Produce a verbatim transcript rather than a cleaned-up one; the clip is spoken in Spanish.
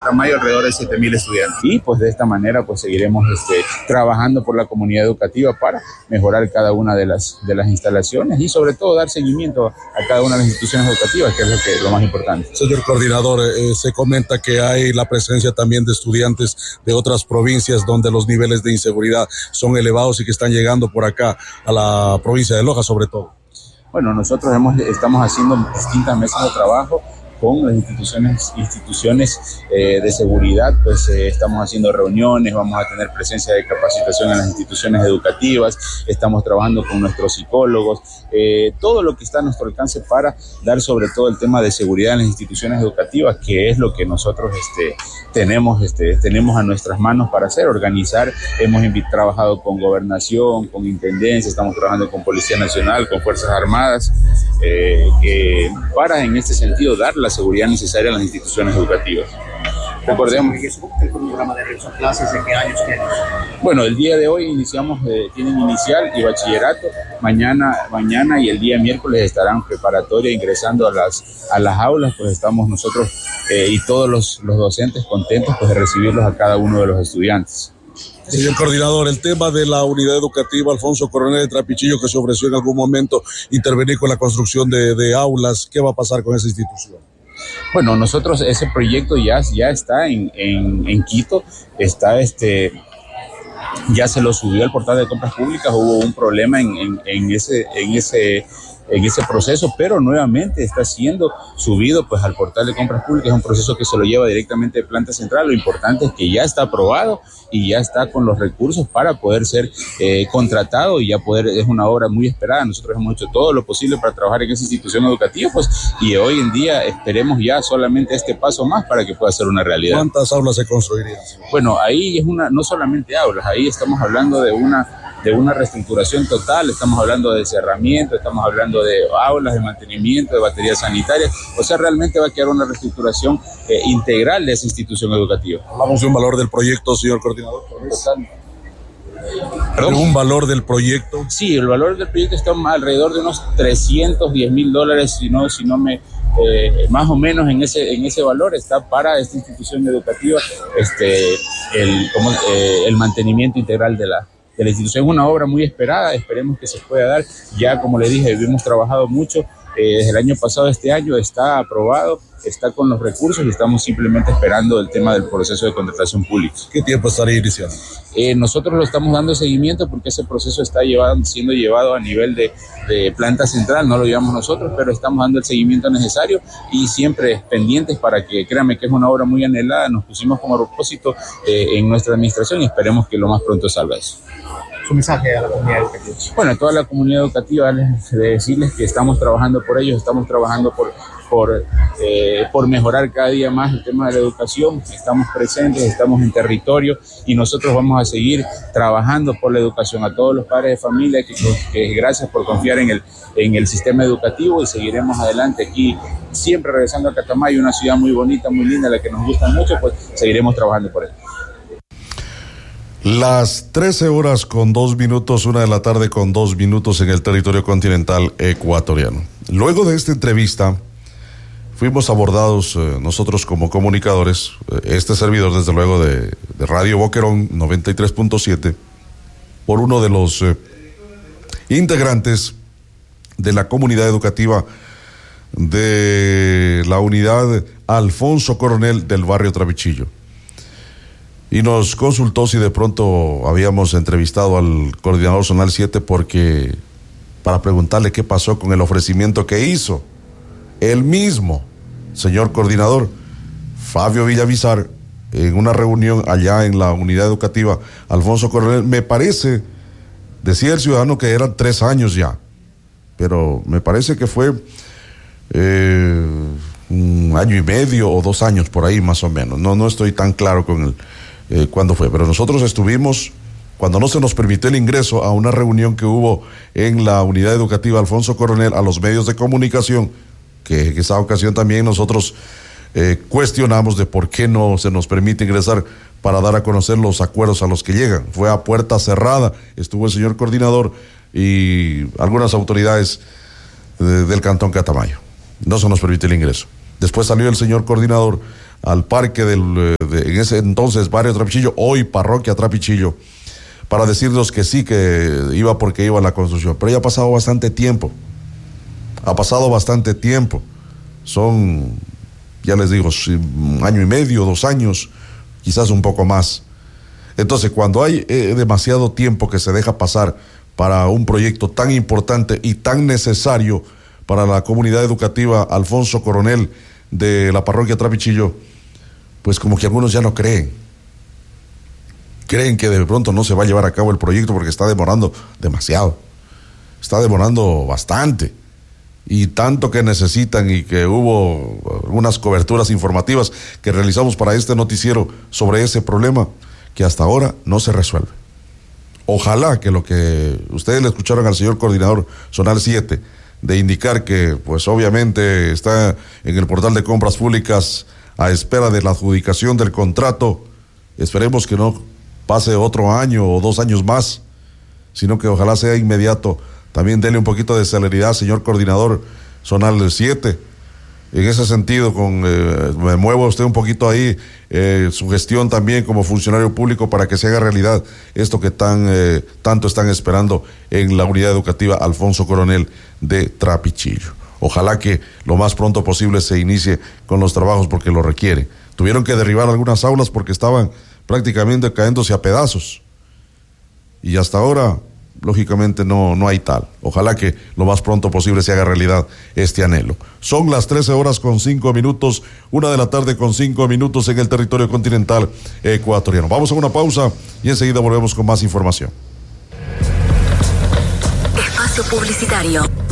Catamayo alrededor de siete mil estudiantes. Y pues de esta manera pues seguiremos este, trabajando por la comunidad educativa para mejorar cada una de las, de las instalaciones y sobre todo dar seguimiento a cada una de las instituciones educativas, que es lo, que, lo más importante. Señor coordinador, eh, se comenta que hay la presencia también de estudiantes de otras provincias donde los niveles de inseguridad son elevados y que están llegando por acá a la provincia de Loja sobre todo. Bueno, nosotros hemos, estamos haciendo distintas mesas de trabajo con las instituciones, instituciones eh, de seguridad, pues eh, estamos haciendo reuniones, vamos a tener presencia de capacitación en las instituciones educativas, estamos trabajando con nuestros psicólogos, eh, todo lo que está a nuestro alcance para dar sobre todo el tema de seguridad en las instituciones educativas, que es lo que nosotros este, tenemos, este, tenemos a nuestras manos para hacer, organizar. Hemos trabajado con gobernación, con intendencia, estamos trabajando con Policía Nacional, con Fuerzas Armadas, eh, que para en este sentido dar la seguridad necesaria en las instituciones educativas. Recordemos el programa de regreso a clases, ¿de qué años tiene? Bueno, el día de hoy iniciamos, eh, tienen inicial y bachillerato. Mañana, mañana y el día miércoles estarán preparatoria ingresando a las a las aulas. Pues estamos nosotros eh, y todos los, los docentes contentos pues de recibirlos a cada uno de los estudiantes. Señor coordinador, el tema de la unidad educativa Alfonso Coronel de Trapichillo, que se ofreció en algún momento intervenir con la construcción de, de aulas, ¿qué va a pasar con esa institución? Bueno, nosotros ese proyecto ya, ya está en, en, en Quito, está este, ya se lo subió al portal de compras públicas, hubo un problema en, en, en ese, en ese en ese proceso, pero nuevamente está siendo subido pues al portal de compras públicas. Es un proceso que se lo lleva directamente de planta central. Lo importante es que ya está aprobado y ya está con los recursos para poder ser eh, contratado y ya poder, es una obra muy esperada. Nosotros hemos hecho todo lo posible para trabajar en esa institución educativa, pues, y hoy en día esperemos ya solamente este paso más para que pueda ser una realidad. ¿Cuántas aulas se construirían? Bueno, ahí es una, no solamente aulas, ahí estamos hablando de una de una reestructuración total, estamos hablando de cerramiento, estamos hablando de aulas, de mantenimiento, de baterías sanitarias, o sea, realmente va a quedar una reestructuración eh, integral de esa institución educativa. Hablamos de un valor del proyecto, señor coordinador. Total. ¿Perdón? ¿Un valor del proyecto? Sí, el valor del proyecto está alrededor de unos trescientos diez mil dólares, si no, si no me... Eh, más o menos en ese en ese valor está para esta institución educativa este el, como, eh, el mantenimiento integral de la de la institución. Es una obra muy esperada, esperemos que se pueda dar. Ya, como le dije, hemos trabajado mucho eh, desde el año pasado, este año está aprobado, está con los recursos y estamos simplemente esperando el tema del proceso de contratación pública. ¿Qué tiempo estaría iniciando? Eh, nosotros lo estamos dando seguimiento porque ese proceso está llevado, siendo llevado a nivel de, de planta central, no lo llevamos nosotros, pero estamos dando el seguimiento necesario y siempre pendientes para que, créanme que es una obra muy anhelada, nos pusimos como propósito eh, en nuestra administración y esperemos que lo más pronto salga eso. Su mensaje a la comunidad educativa. Bueno, a toda la comunidad educativa, de decirles que estamos trabajando por ellos, estamos trabajando por, por, eh, por mejorar cada día más el tema de la educación, estamos presentes, estamos en territorio y nosotros vamos a seguir trabajando por la educación. A todos los padres de familia, que, que gracias por confiar en el, en el sistema educativo y seguiremos adelante aquí, siempre regresando a Catamayo, una ciudad muy bonita, muy linda, la que nos gusta mucho, pues seguiremos trabajando por él. Las trece horas con dos minutos, una de la tarde con dos minutos en el territorio continental ecuatoriano. Luego de esta entrevista, fuimos abordados eh, nosotros como comunicadores, eh, este servidor desde luego de, de Radio Boquerón noventa y tres punto siete, por uno de los eh, integrantes de la comunidad educativa de la unidad Alfonso Coronel del barrio Trapichillo. Y nos consultó si de pronto habíamos entrevistado al coordinador zonal siete porque para preguntarle qué pasó con el ofrecimiento que hizo el mismo señor coordinador Fabio Villavizar en una reunión allá en la unidad educativa Alfonso Coronel. Me parece, decía el ciudadano que eran tres años ya, pero me parece que fue eh, un año y medio o dos años por ahí más o menos. No, no estoy tan claro con el Eh, cuándo fue, pero nosotros estuvimos, cuando no se nos permitió el ingreso a una reunión que hubo en la unidad educativa Alfonso Coronel, a los medios de comunicación, que en esa ocasión también nosotros eh, cuestionamos de por qué no se nos permite ingresar para dar a conocer los acuerdos a los que llegan. Fue a puerta cerrada, estuvo el señor coordinador y algunas autoridades de, del cantón Catamayo. No se nos permite el ingreso. Después salió el señor coordinador al parque del, de, en ese entonces barrio Trapichillo, hoy parroquia Trapichillo, para decirnos que sí, que iba porque iba a la construcción. Pero ya ha pasado bastante tiempo, ha pasado bastante tiempo, son, ya les digo, un año y medio, dos años, quizás un poco más. Entonces, cuando hay eh, demasiado tiempo que se deja pasar para un proyecto tan importante y tan necesario para la comunidad educativa Alfonso Coronel de la parroquia Trapichillo, pues como que algunos ya no creen. Creen que de pronto no se va a llevar a cabo el proyecto porque está demorando demasiado. Está demorando bastante. Y tanto que necesitan, y que hubo unas coberturas informativas que realizamos para este noticiero sobre ese problema, que hasta ahora no se resuelve. Ojalá que lo que ustedes le escucharon al señor coordinador zonal siete, de indicar que pues obviamente está en el portal de compras públicas a espera de la adjudicación del contrato, esperemos que no pase otro año o dos años más, sino que ojalá sea inmediato. También denle un poquito de celeridad, señor coordinador zonal siete. En ese sentido, con eh, me muevo usted un poquito ahí, eh, su gestión también como funcionario público para que se haga realidad esto que tan eh, tanto están esperando en la unidad educativa Alfonso Coronel de Trapichillo. Ojalá que lo más pronto posible se inicie con los trabajos porque lo requiere. Tuvieron que derribar algunas aulas porque estaban prácticamente cayéndose a pedazos. Y hasta ahora, lógicamente no, no hay tal. Ojalá que lo más pronto posible se haga realidad este anhelo. Son las trece horas con cinco minutos, una de la tarde con cinco minutos en el territorio continental ecuatoriano. Vamos a una pausa y enseguida volvemos con más información. Espacio publicitario.